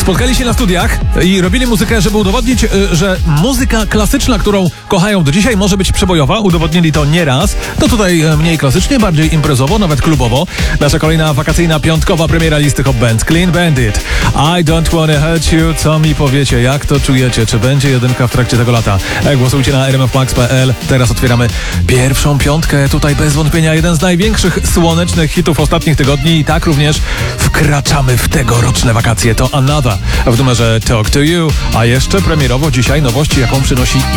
spotkali się na studiach i robili muzykę, żeby udowodnić, że muzyka klasyczna, którą kochają do dzisiaj, może być przebojowa. Udowodnili to nieraz. To tutaj mniej klasycznie, bardziej imprezowo, nawet klubowo. Nasza kolejna wakacyjna piątkowa premiera listy Hot Band. Clean Bandit. I don't wanna hurt you. Co mi powiecie? Jak to czujecie? Czy będzie jedynka w trakcie tego lata? Głosujcie na rmfmax.pl. Teraz otwieramy pierwszą piątkę. Tutaj bez wątpienia jeden z największych słonecznych hitów ostatnich tygodni i tak również wkraczamy w tegoroczne wakacje. To Another w numerze Talk to You, a jeszcze premierowo dzisiaj nowość, jaką przynosi